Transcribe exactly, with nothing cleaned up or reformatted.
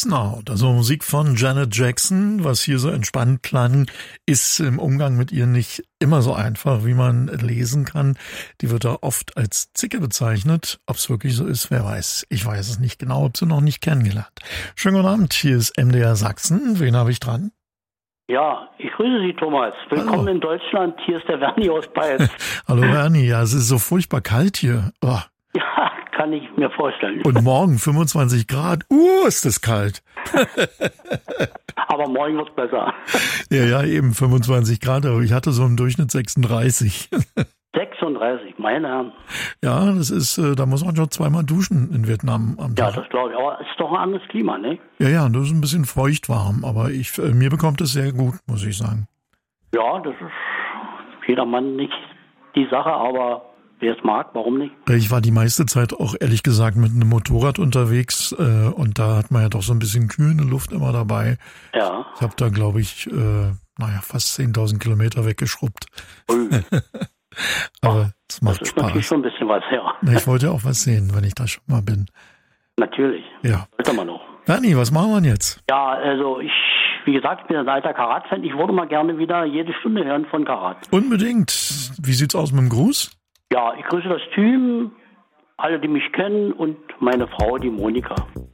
It's Out, also Musik von Janet Jackson, was hier so entspannt klang, ist im Umgang mit ihr nicht immer so einfach, wie man lesen kann. Die wird da oft als Zicke bezeichnet. Ob es wirklich so ist, wer weiß. Ich weiß es nicht genau, ob sie noch nicht kennengelernt. Schönen guten Abend, hier ist M D R Sachsen. Wen habe ich dran? Ja, ich grüße Sie, Thomas. Willkommen Hallo. In Deutschland. Hier ist der Werni aus Peitz. Hallo Werni, ja, es ist so furchtbar kalt hier. Oh. Ja, kann ich mir vorstellen. Und morgen fünfundzwanzig Grad. Uh, ist das kalt. Aber morgen wird's besser. Ja, ja, eben fünfundzwanzig Grad, aber ich hatte so im Durchschnitt sechsunddreißig. sechsunddreißig, meine Herren. Ja, das ist, da muss man schon zweimal duschen in Vietnam am Tag. Ja, das glaube ich. Aber es ist doch ein anderes Klima, ne? Ja, ja, das ist ein bisschen feucht warm, aber ich, mir bekommt es sehr gut, muss ich sagen. Ja, das ist jedermann nicht die Sache, aber wer es mag, warum nicht? Ich war die meiste Zeit auch ehrlich gesagt mit einem Motorrad unterwegs äh, und da hat man ja doch so ein bisschen kühlende Luft immer dabei. Ja. Ich habe da, glaube ich, äh, naja, fast zehntausend Kilometer weggeschrubbt. Aber es macht das ist Spaß. Natürlich schon ein bisschen was her. Ich wollte auch was sehen, wenn ich da schon mal bin. Natürlich. Ja. Wollte man noch. Bernie, was machen wir denn jetzt? Ja, also ich, wie gesagt, ich bin ein alter Karat-Fan. Ich würde mal gerne wieder jede Stunde hören von Karat. Unbedingt. Wie sieht's aus mit dem Gruß? Ja, ich grüße das Team, alle, die mich kennen und meine Frau, die Monika.